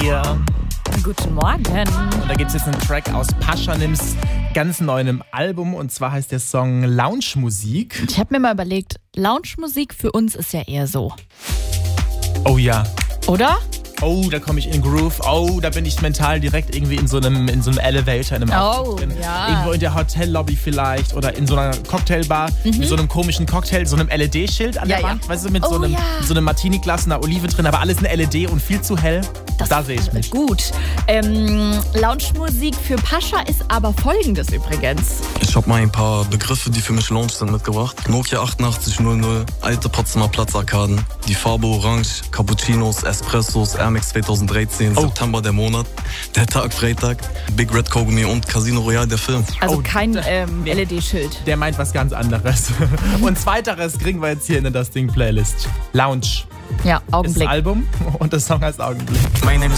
dir? Guten Morgen. Und da gibt es jetzt einen Track aus Paschanims ganz neuem Album und zwar heißt der Song Lounge-Musik. Ich habe mir mal überlegt, Lounge-Musik für uns ist ja eher so. Oh ja. Oder? Oh, da komme ich in Groove. Oh, da bin ich mental direkt irgendwie in so einem Elevator, in einem Auto drin. Ja. Irgendwo in der Hotellobby vielleicht oder in so einer Cocktailbar mit so einem komischen Cocktail, so einem LED-Schild an der Wand. Weißt du, mit so einem Martini-Glas, einer Olive drin, aber alles eine LED und viel zu hell. Da sehe ich mich. Gut. Lounge-Musik für Pascha ist aber folgendes übrigens. Ich habe mal ein paar Begriffe, die für mich Lounge sind, mitgebracht. Nokia 8800, alte Potsdamer Platzarkaden, die Farbe Orange, Cappuccinos, Espressos, Air Max 2013, September der Monat, der Tag Freitag, Big Red Kaugummi und Casino Royale der Film. Also kein LED-Schild. Der meint was ganz anderes. Und zweiteres kriegen wir jetzt hier in das Ding Playlist. Lounge. Ja, Augenblick. Das Album und das Song heißt Augenblick. My name is